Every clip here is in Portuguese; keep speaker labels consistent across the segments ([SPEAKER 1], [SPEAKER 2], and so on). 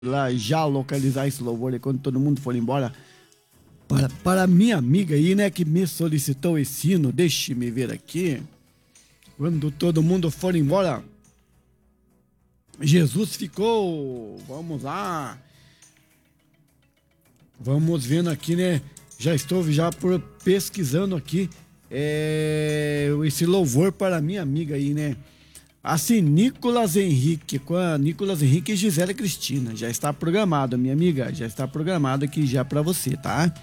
[SPEAKER 1] lá já localizar esse louvor aí quando todo mundo for embora. Para minha amiga aí, né, que me solicitou esse hino, deixe-me ver aqui. Quando todo mundo for embora, Jesus ficou. Vamos lá. Vamos vendo aqui, né? Já estou pesquisando aqui esse louvor para minha amiga aí, né? Assim, Nicolas Henrique, com a Nicolas Henrique e Gisele Cristina. Já está programado, minha amiga. Já está programado aqui já para você, tá?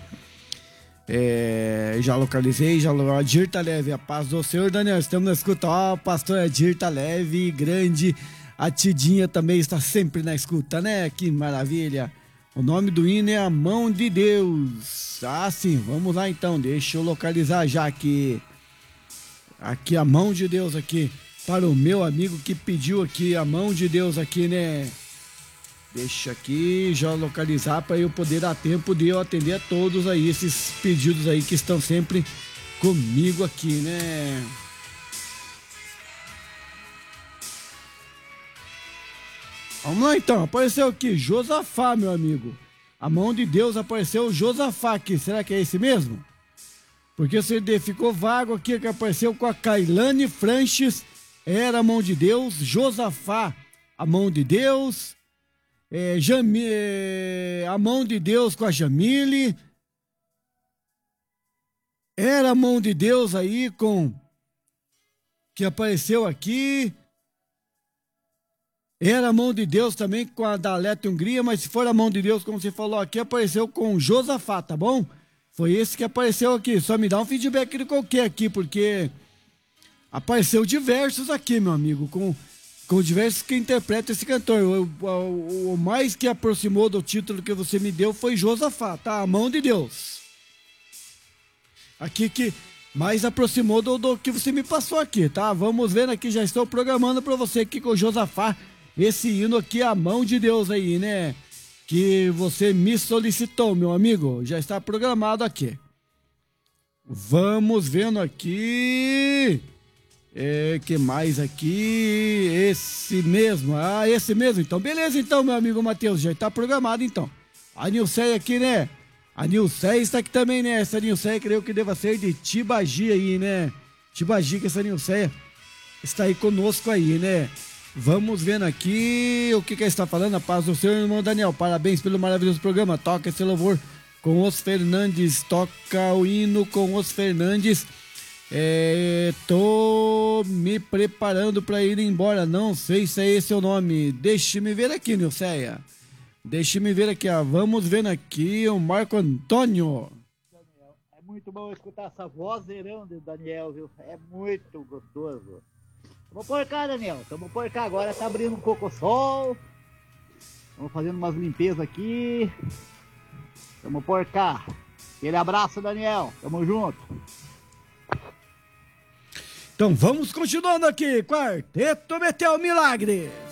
[SPEAKER 1] Já localizei, Adir tá leve, a paz do Senhor, Daniel, estamos na escuta, ó, pastor Adir tá leve, grande, a Tidinha também está sempre na escuta, né, que maravilha. O nome do hino é A Mão de Deus. Ah, sim, vamos lá então, deixa eu localizar já aqui a Mão de Deus aqui, para o meu amigo que pediu aqui, a Mão de Deus aqui, né. Deixa aqui já localizar para eu poder dar tempo de eu atender a todos aí, esses pedidos aí que estão sempre comigo aqui, né? Vamos lá então, apareceu aqui Josafá, meu amigo. A Mão de Deus, apareceu Josafá aqui, será que é esse mesmo? Porque você ficou vago aqui, que apareceu com a Kailane Franches, era a Mão de Deus, Josafá, a Mão de Deus... a Mão de Deus com a Jamile, era a Mão de Deus aí com que apareceu aqui, era a Mão de Deus também com a Dalete Hungria, mas se for a Mão de Deus como você falou aqui, apareceu com Josafá, tá bom? Foi esse que apareceu aqui, só me dá um feedback de qualquer aqui, porque apareceu diversos aqui, meu amigo, com diversos que interpretam esse cantor. O mais que aproximou do título que você me deu foi Josafá, tá? A Mão de Deus. Aqui que mais aproximou do que você me passou aqui, tá? Vamos ver aqui, já estou programando para você aqui com o Josafá, esse hino aqui, A Mão de Deus aí, né? Que você me solicitou, meu amigo. Já está programado aqui. Vamos vendo aqui... que mais aqui? Esse mesmo. Ah, esse mesmo. Então, beleza então, meu amigo Matheus. Já está programado então. A Nilceia aqui, né? A Nilceia está aqui também, né? Essa Nilceia creio que deva ser de Tibagi aí, né? Tibagi, que essa Nilceia está aí conosco aí, né? Vamos vendo aqui o que está falando. A paz do Senhor, irmão Daniel. Parabéns pelo maravilhoso programa. Toca esse louvor com os Fernandes. Toca o hino com os Fernandes. Tô me preparando para ir embora. Não sei se é esse o nome. Deixe-me ver aqui, Nilceia. Deixe-me ver aqui, ó. Vamos vendo aqui o Marco Antônio.
[SPEAKER 2] Daniel, é muito bom escutar essa vozeirão do Daniel, viu? É muito gostoso. Vamos por cá, Daniel. Vamos por cá agora. Tá abrindo um coco-sol. Estamos fazendo umas limpezas aqui. Vamos por cá. Aquele abraço, Daniel. Tamo junto.
[SPEAKER 1] Então vamos continuando aqui, Quarteto Metel Milagre.